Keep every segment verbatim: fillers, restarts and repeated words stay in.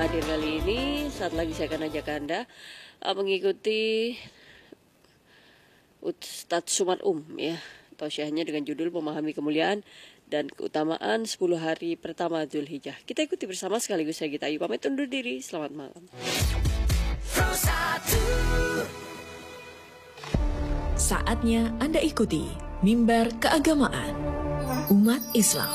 hadir kali ini. Saat lagi saya akan ajak Anda uh, mengikuti Ustadz Sumat Um ya, tausiahnya dengan judul Memahami Kemuliaan dan Keutamaan sepuluh hari pertama Dzulhijjah. Kita ikuti bersama sekaligus saya Gita Ayu pamit undur diri. Selamat malam. Saatnya Anda ikuti Mimbar Keagamaan Umat Islam.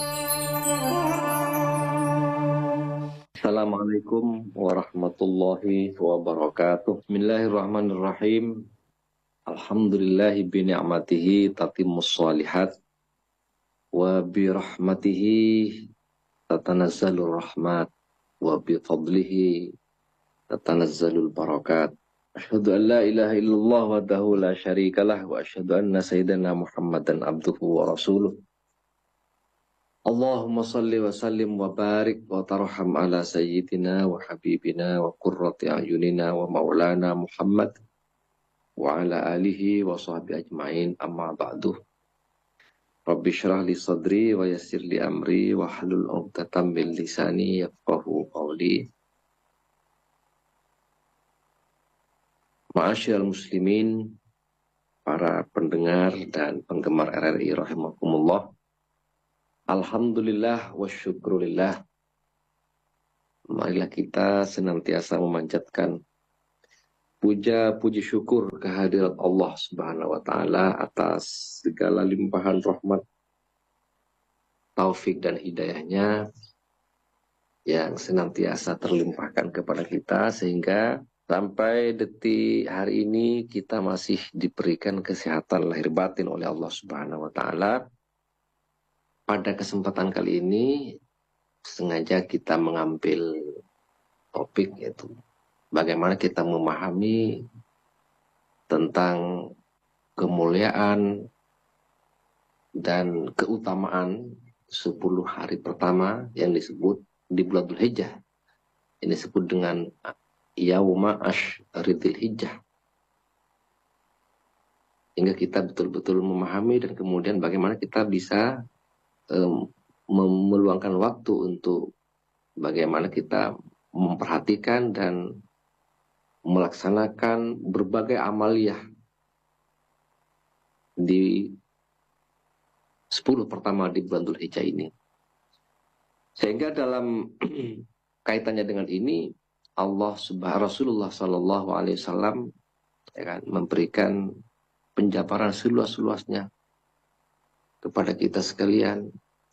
Assalamualaikum warahmatullahi wabarakatuh. Bismillahirrahmanirrahim. Alhamdulillahi bi ni'matihi tatimmus shalihat wa bi rahmatihi tatanazzalur rahmat wa bi fadlihi tatanazzalul barakat. Asyhadu an la ilaha illallah wahdahu la syarikalah wa asyhadu anna sayyidana Muhammadan abduhu wa rasuluh. Allahumma salli wa sallim wa barik wa tarham ala sayyidina wa habibina wa qurrati a'yunina wa maulana Muhammad wa ala alihi wa sahbihi ajma'in, amma ba'du. Rabbi syrah li sadri wa yassir li amri wa hlul 'uqdatam min lisani yafqahu qawli. Ma'asyiral muslimin, para pendengar dan penggemar R R I rahimakumullah. Alhamdulillah wa syukrulillah. Marilah kita senantiasa memanjatkan puja puji syukur kehadirat Allah Subhanahu wa taala atas segala limpahan rahmat, taufik dan hidayahnya yang senantiasa terlimpahkan kepada kita, sehingga sampai detik hari ini kita masih diberikan kesehatan lahir batin oleh Allah Subhanahu wa taala. Pada kesempatan kali ini sengaja kita mengambil topik, yaitu bagaimana kita memahami tentang kemuliaan dan keutamaan sepuluh hari pertama yang disebut di bulan Dzulhijjah. Ini disebut dengan Yauma Ashridil Hijjah. Hingga kita betul-betul memahami dan kemudian bagaimana kita bisa Um, meluangkan waktu untuk bagaimana kita memperhatikan dan melaksanakan berbagai amaliyah di sepuluh pertama di bulan Dzulhijjah ini. Sehingga dalam kaitannya dengan ini, Allah Subhanahu Rasulullah Sallallahu Alaihi Wasallam ya kan, memberikan penjabaran seluas-luasnya kepada kita sekalian.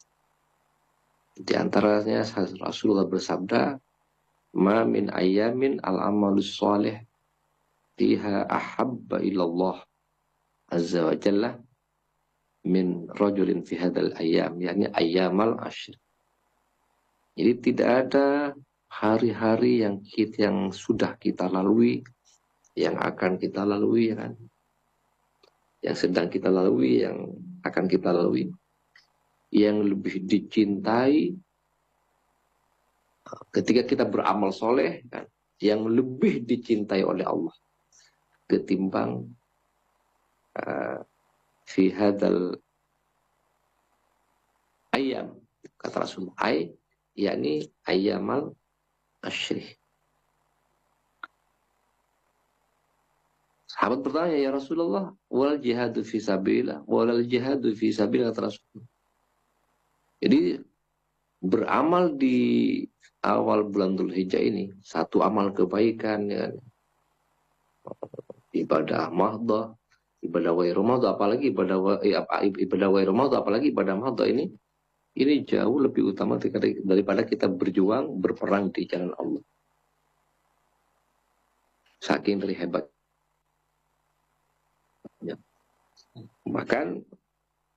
Di antaranya Rasulullah bersabda, "Ma min ayamin al-amalus shalih fiha ahabba ilallah azza wa jalla min rajulin fi hadzal ayyam," yakni ayyamal ashr. Jadi tidak ada hari-hari yang kita, yang sudah kita lalui, yang akan kita lalui, ya kan? Yang sedang kita lalui, yang akan kita lalui, yang lebih dicintai ketika kita beramal soleh, kan, yang lebih dicintai oleh Allah ketimbang uh, fi hadzal ayyam, kata Rasulullah, ay yakni ayyamal asyrih. Sahabat bertanya, "Ya Rasulullah, wal jihadu fi sabilillah, wal jihadu fi sabilillah," kata Rasulullah. Jadi beramal di awal bulan Dzulhijjah ini satu amal kebaikan, ya, ibadah mahdhah, ibadah wa Ramadan, apalagi ibadah wa ibadah wa Ramadan, apalagi ibadah mahdhah ini ini jauh lebih utama daripada kita berjuang berperang di jalan Allah. Saking dari hebat. Ya. Bahkan